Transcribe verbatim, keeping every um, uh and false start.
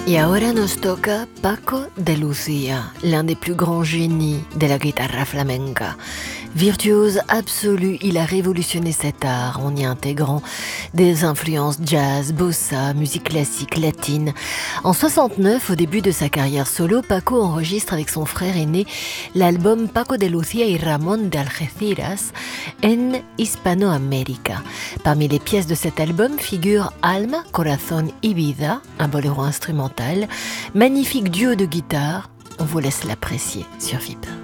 Y ahora nos toca Paco de Lucía, l'un des plus grands génies de la guitarra flamenca. Virtuose absolu, il a révolutionné cet art en y intégrant des influences jazz, bossa, musique classique, latine. En soixante-neuf, au début de sa carrière solo, Paco enregistre avec son frère aîné l'album Paco de Lucía y Ramón de Algeciras en Hispanoamérica. Parmi les pièces de cet album figurent Alma, Corazón y Vida, un boléro instrumental, magnifique duo de guitare. On vous laisse l'apprécier sur V I P.